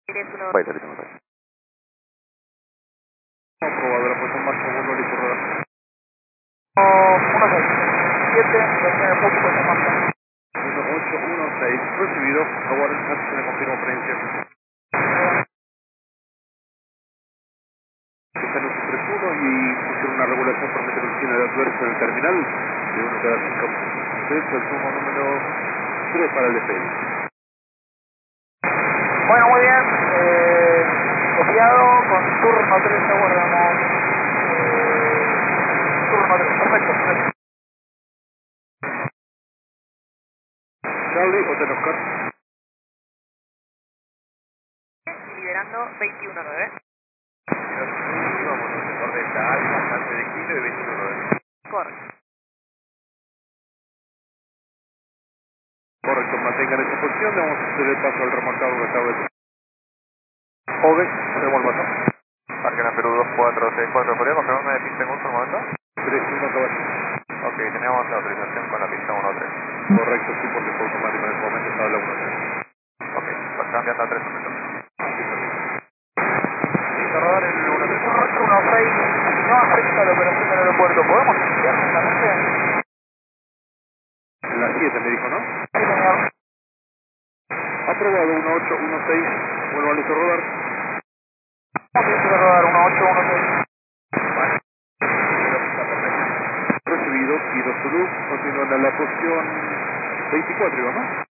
Vaya, tenemos ahí. Aprobado la posición más segundo y corredor. 1816, recibido, favor, se le confirma presencia. Está en el 31 y pusieron una regulación por meteorología de adverso en el terminal de uno cada 5 minutos. El turno número 3 para el despegue. Bueno, muy bien. Copiado con turno 3 aguardamos. Turno 3, perfecto. Charlie, Hotel Oscar. Liberando 21-9. Vamos al sector de esta área, bastante de kilo y 21. Correcto. Correcto, mantengan esa posición, vamos a hacer el paso al remolcado que acaba de... Joven, remolcado. Parque en Perú 2464, ¿podría confirmarme de pista en uso un momento? 3-1 caballo. Ok, teníamos la autorización con la pista 1-3. Correcto, sí, porque fue automático en ese momento, estaba la 1-3. Ok, pues cambiando a 3 minutos. Listo, rodar el 1-3. 1-6, no afecta la operación del aeropuerto. ¿Podemos iniciar lentamente? La 7 me dijo, ¿no? Sí, señor. Aprobado 1-8-1-6, vuelvo a listo rodar. Vamos a rodar 1-8, 1-6. Recibido, Guido Zulu, continuando en la posición 24, ¿no?